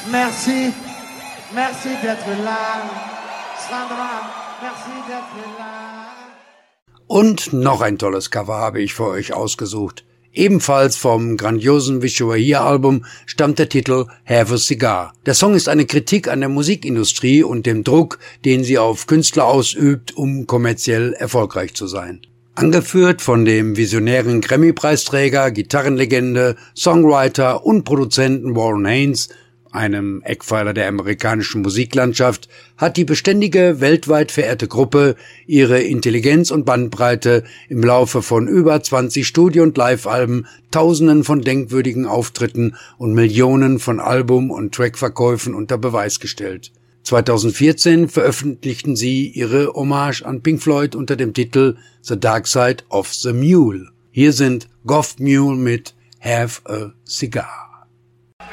Merci, merci d'être là. Sandra, merci d'être là. Und noch ein tolles Cover habe ich für euch ausgesucht. Ebenfalls vom grandiosen Visual Here Album stammt der Titel Have a Cigar. Der Song ist eine Kritik an der Musikindustrie und dem Druck, den sie auf Künstler ausübt, um kommerziell erfolgreich zu sein. Angeführt von dem visionären Grammy-Preisträger, Gitarrenlegende, Songwriter und Produzenten Warren Haynes, einem Eckpfeiler der amerikanischen Musiklandschaft, hat die beständige, weltweit verehrte Gruppe ihre Intelligenz und Bandbreite im Laufe von über 20 Studio- und Live-Alben, Tausenden von denkwürdigen Auftritten und Millionen von Album- und Trackverkäufen unter Beweis gestellt. 2014 veröffentlichten sie ihre Hommage an Pink Floyd unter dem Titel The Dark Side of the Mule. Hier sind Goff Mule mit Have a Cigar.